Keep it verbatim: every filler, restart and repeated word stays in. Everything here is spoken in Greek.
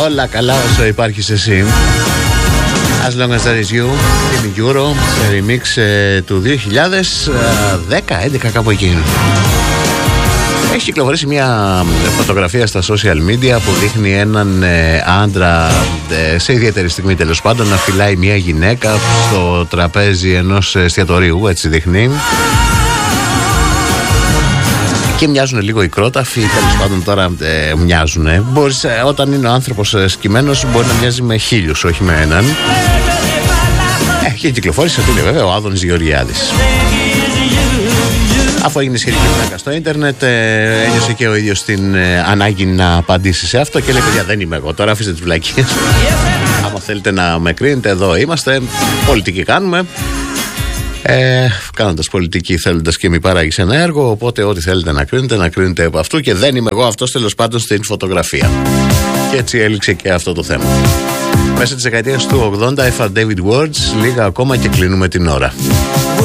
Όλα καλά όσο υπάρχεις εσύ. As long as there is you, Timmy Euro, σε remix ε, του δύο χιλιάδες δέκα έντεκα κάπου εκεί. Έχει κυκλοφορήσει μια φωτογραφία στα social media που δείχνει έναν ε, άντρα ε, σε ιδιαίτερη στιγμή τέλος πάντων να φυλάει μια γυναίκα στο τραπέζι ενός εστιατορίου, έτσι δείχνει. Και μοιάζουν λίγο οι κρόταφοι, τέλος πάντων τώρα ε, μοιάζουν. Μπορείς, ε, όταν είναι ο άνθρωπος ε, σκυμμένος μπορεί να μοιάζει με χίλιους, όχι με έναν. Ε, και κυκλοφόρησε ότι είναι βέβαια ο Άδωνης Γεωργιάδης. Αφού έγινε σχετική πλάκα στο ίντερνετ, ε, ένιωσε και ο ίδιος την ε, ανάγκη να απαντήσει σε αυτό και λέει: παιδιά, δεν είμαι εγώ, τώρα αφήστε τις βλακίες. Άμα θέλετε να με κρίνετε, εδώ είμαστε. Πολιτική κάνουμε. Ε, κάνοντας πολιτική, θέλοντας και μη παράγεις ένα έργο. Οπότε, ό,τι θέλετε να κρίνετε, να κρίνετε από αυτού. Και δεν είμαι εγώ αυτός, τέλος πάντων, στην φωτογραφία. Και έτσι έληξε και αυτό το θέμα. Μέσα της δεκαετίας του ογδόντα, έφα David Words, λίγα ακόμα και κλείνουμε την ώρα.